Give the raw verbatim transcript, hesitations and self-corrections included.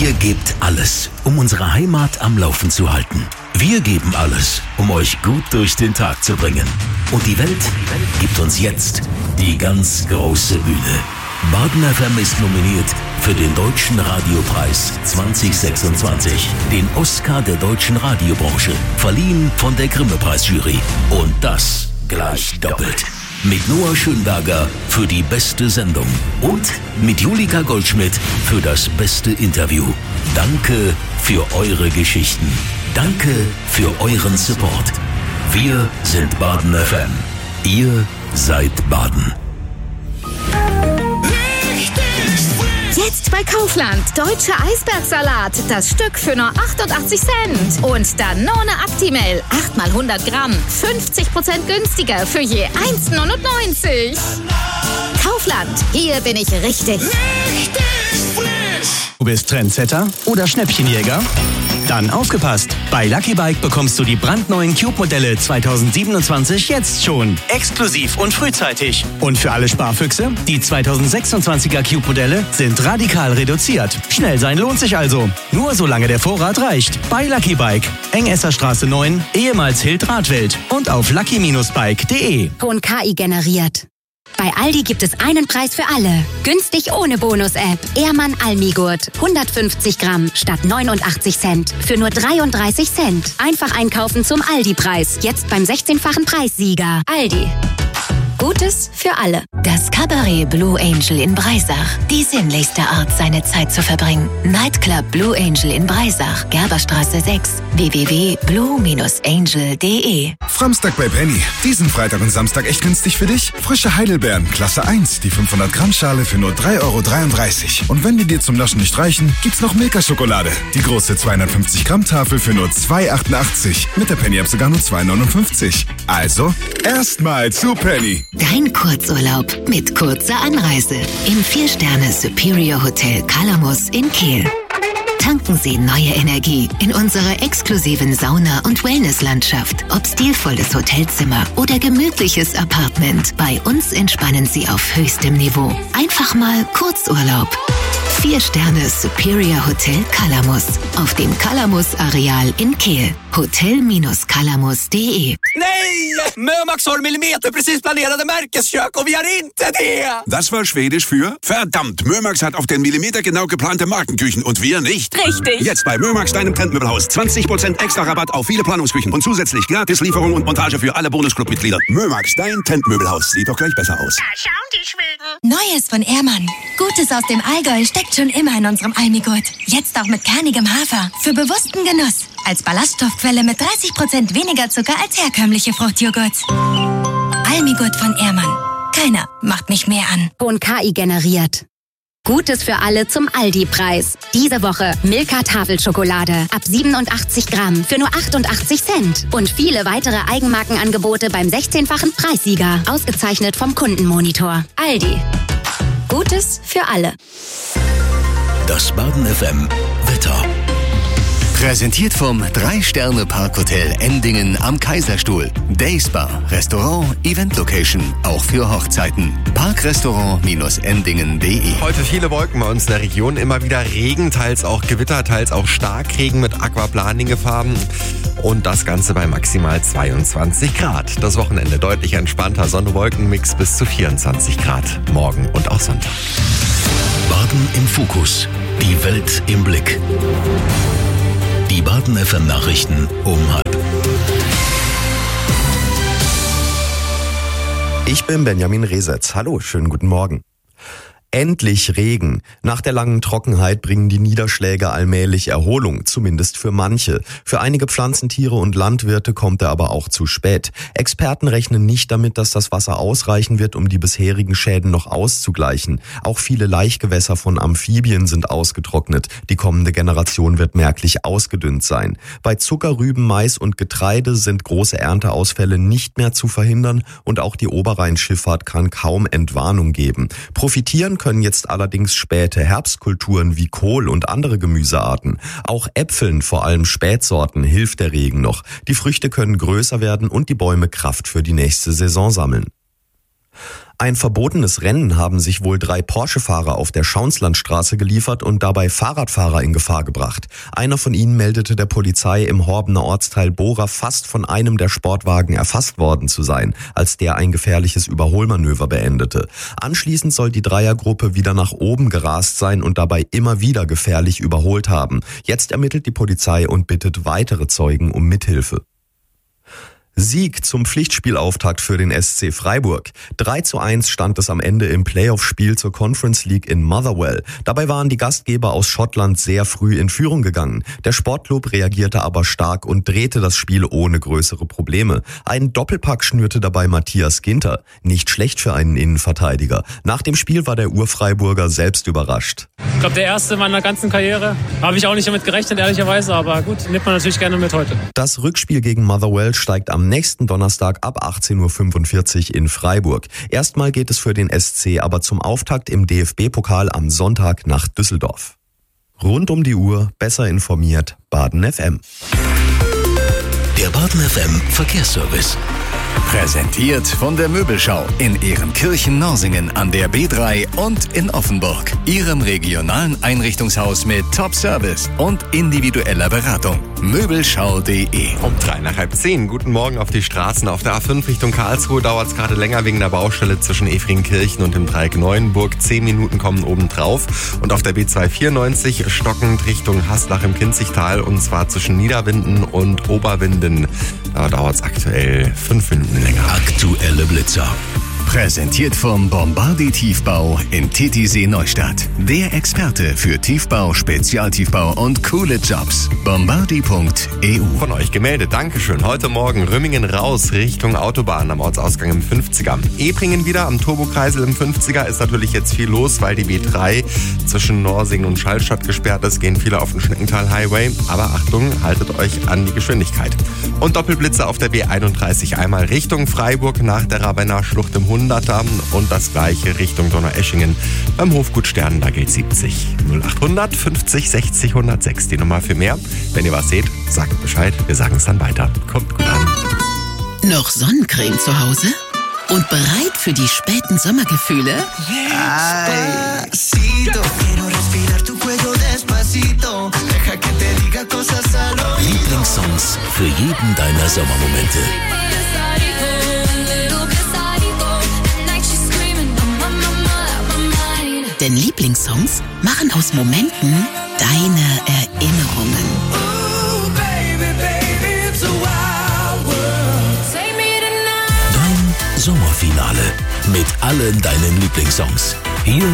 Ihr gebt alles, um unsere Heimat am Laufen zu halten. Wir geben alles, um euch gut durch den Tag zu bringen. Und die Welt gibt uns jetzt die ganz große Bühne. Baden F M ist nominiert für den Deutschen Radiopreis zwanzig sechsundzwanzig, den Oscar der deutschen Radiobranche, verliehen von der Grimme-Preisjury. Und das gleich doppelt. Mit Noah Schönberger für die beste Sendung und mit Julika Goldschmidt für das beste Interview. Danke für eure Geschichten. Danke für euren Support. Wir sind Baden F M. Ihr seid Baden. Jetzt bei Kaufland. Deutscher Eisbergsalat. Das Stück für nur achtundachtzig Cent. Und Danone Actimel. acht mal hundert Gramm. fünfzig Prozent günstiger für je eins neunundneunzig. Kaufland. Hier bin ich richtig. Richtig frisch. Du bist Trendsetter oder Schnäppchenjäger? Dann aufgepasst! Bei Lucky Bike bekommst du die brandneuen Cube-Modelle zweitausendsiebenundzwanzig jetzt schon. Exklusiv und frühzeitig. Und für alle Sparfüchse, die zweitausendsechsundzwanziger Cube-Modelle sind radikal reduziert. Schnell sein lohnt sich also. Nur solange der Vorrat reicht. Bei Lucky Bike. Engesserstraße neun, ehemals Hild-Radwelt. Und auf lucky Bindestrich bike punkt de. Ton K I generiert. Bei Aldi gibt es einen Preis für alle. Günstig ohne Bonus-App. Ehrmann Almigurt. hundertfünfzig Gramm statt neunundachtzig Cent. Für nur dreiunddreißig Cent. Einfach einkaufen zum Aldi-Preis. Jetzt beim sechzehnfachen Preissieger. Aldi. Gutes für alle. Das Cabaret Blue Angel in Breisach. Die sinnlichste Art, seine Zeit zu verbringen. Nightclub Blue Angel in Breisach. Gerberstraße sechs. w w w punkt blue angel punkt de. Framstag bei Penny. Diesen Freitag und Samstag echt günstig für dich? Frische Heidelbeeren, Klasse eins. Die fünfhundert Gramm Schale für nur drei Euro dreiunddreißig. Und wenn die dir zum Naschen nicht reichen, gibt's noch Milka-Schokolade. Die große zweihundertfünfzig Gramm Tafel für nur zwei Euro achtundachtzig. Mit der Penny-App sogar nur zwei Euro neunundfünfzig. Also, erstmal zu Penny. Dein Kurzurlaub mit kurzer Anreise im vier Sterne Superior Hotel Calamus in Kehl. Tanken Sie neue Energie in unserer exklusiven Sauna- und Wellnesslandschaft. Ob stilvolles Hotelzimmer oder gemütliches Apartment, bei uns entspannen Sie auf höchstem Niveau. Einfach mal Kurzurlaub. Vier Sterne Superior Hotel Calamus auf dem Calamus-Areal in Kehl. hotel Bindestrich calamus punkt de. Nej! Mömax har millimeterprecis planerade märkeskök och vi har inte det! Das war Schwedisch für verdammt, Mömax hat auf den Millimeter genau geplante Markenküchen und wir nicht. Richtig. Jetzt bei Mömax, deinem Trendmöbelhaus. zwanzig Prozent extra Rabatt auf viele Planungsküchen und zusätzlich Gratislieferung und Montage für alle Bonusclub-Mitglieder. Mömax, dein Trendmöbelhaus. Sieht doch gleich besser aus. Da schauen die Schweden. Neues von Ehrmann. Gutes aus dem Allgäu steckt schon immer in unserem Almigurt. Jetzt auch mit kernigem Hafer. Für bewussten Genuss. Als Ballaststoffquelle mit dreißig Prozent weniger Zucker als herkömmliche Fruchtjoghurts. Almigurt von Ehrmann. Keiner macht mich mehr an. Ton K I generiert. Gutes für alle zum Aldi-Preis. Diese Woche Milka Tafelschokolade ab siebenundachtzig Gramm für nur achtundachtzig Cent. Und viele weitere Eigenmarkenangebote beim sechzehnfachen Preissieger. Ausgezeichnet vom Kundenmonitor. Aldi. Gutes für alle. Das Baden F M Wetter. Präsentiert vom drei Sterne Parkhotel Endingen am Kaiserstuhl. Dayspa, Restaurant, Event-Location, auch für Hochzeiten. Parkrestaurant Endingen punkt de. Heute viele Wolken bei uns in der Region, immer wieder Regen, teils auch Gewitter, teils auch Starkregen mit Aquaplaning-Gefahren. Und das Ganze bei maximal zweiundzwanzig Grad. Das Wochenende deutlich entspannter, Sonne-Wolken-Mix bis zu vierundzwanzig Grad. Morgen und auch Sonntag. Baden im Fokus. Die Welt im Blick. Die Baden F M Nachrichten um halb. Ich bin Benjamin Resetz. Hallo, schönen guten Morgen. Endlich Regen. Nach der langen Trockenheit bringen die Niederschläge allmählich Erholung, zumindest für manche. Für einige Pflanzentiere und Landwirte kommt er aber auch zu spät. Experten rechnen nicht damit, dass das Wasser ausreichen wird, um die bisherigen Schäden noch auszugleichen. Auch viele Laichgewässer von Amphibien sind ausgetrocknet. Die kommende Generation wird merklich ausgedünnt sein. Bei Zuckerrüben, Mais und Getreide sind große Ernteausfälle nicht mehr zu verhindern und auch die Oberrheinschifffahrt kann kaum Entwarnung geben. Profitieren können jetzt allerdings späte Herbstkulturen wie Kohl und andere Gemüsearten. Auch Äpfeln, vor allem Spätsorten, hilft der Regen noch. Die Früchte können größer werden und die Bäume Kraft für die nächste Saison sammeln. Ein verbotenes Rennen haben sich wohl drei Porsche-Fahrer auf der Schaunslandstraße geliefert und dabei Fahrradfahrer in Gefahr gebracht. Einer von ihnen meldete der Polizei im Horbener Ortsteil Bora fast von einem der Sportwagen erfasst worden zu sein, als der ein gefährliches Überholmanöver beendete. Anschließend soll die Dreiergruppe wieder nach oben gerast sein und dabei immer wieder gefährlich überholt haben. Jetzt ermittelt die Polizei und bittet weitere Zeugen um Mithilfe. Sieg zum Pflichtspielauftakt für den S C Freiburg. drei zu eins stand es am Ende im Playoff-Spiel zur Conference League in Motherwell. Dabei waren die Gastgeber aus Schottland sehr früh in Führung gegangen. Der Sportclub reagierte aber stark und drehte das Spiel ohne größere Probleme. Einen Doppelpack schnürte dabei Matthias Ginter. Nicht schlecht für einen Innenverteidiger. Nach dem Spiel war der Urfreiburger selbst überrascht. Ich glaube, der erste meiner ganzen Karriere. Habe ich auch nicht damit gerechnet, ehrlicherweise. Aber gut, nimmt man natürlich gerne mit heute. Das Rückspiel gegen Motherwell steigt am nächsten Donnerstag ab achtzehn Uhr fünfundvierzig in Freiburg. Erstmal geht es für den S C aber zum Auftakt im D F B-Pokal am Sonntag nach Düsseldorf. Rund um die Uhr, besser informiert, Baden F M. Der Baden F M Verkehrsservice. Präsentiert von der Möbelschau in Ehrenkirchen-Norsingen an der B drei und in Offenburg. Ihrem regionalen Einrichtungshaus mit Top-Service und individueller Beratung. Möbelschau punkt de. Um drei nach halb zehn. Guten Morgen auf die Straßen. Auf der A fünf Richtung Karlsruhe dauert es gerade länger wegen der Baustelle zwischen Efringkirchen und dem Dreieck Neuenburg. Zehn Minuten kommen obendrauf. Und auf der B zweihundertvierundneunzig stockend Richtung Haslach im Kinzigtal und zwar zwischen Niederwinden und Oberwinden. Da dauert es aktuell fünf Minuten länger. Aktuelle Blitzer. Präsentiert vom Bombardi Tiefbau in Titisee Neustadt. Der Experte für Tiefbau, Spezialtiefbau und coole Jobs. Bombardi punkt e u. Von euch gemeldet. Dankeschön. Heute Morgen Rümmingen raus Richtung Autobahn am Ortsausgang im fünfziger. Ebringen wieder am Turbokreisel im fünfziger ist natürlich jetzt viel los, weil die B drei zwischen Norsingen und Schallstadt gesperrt ist. Gehen viele auf den Schneckental Highway. Aber Achtung, haltet euch an die Geschwindigkeit. Und Doppelblitze auf der B einunddreißig. Einmal Richtung Freiburg nach der Rabenner Schlucht im hunderter und das gleiche Richtung Donaueschingen. Beim Hofgut Sternen, da gilt siebzig. null achthundert fünfzig sechzig hundertsechs die Nummer für mehr. Wenn ihr was seht, sagt Bescheid. Wir sagen es dann weiter. Kommt gut an. Noch Sonnencreme zu Hause? Und bereit für die späten Sommergefühle? Lieblingssongs für jeden deiner Sommermomente. Denn Lieblingssongs machen aus Momenten deine Erinnerungen. Dein Sommerfinale mit allen deinen Lieblingssongs. Hier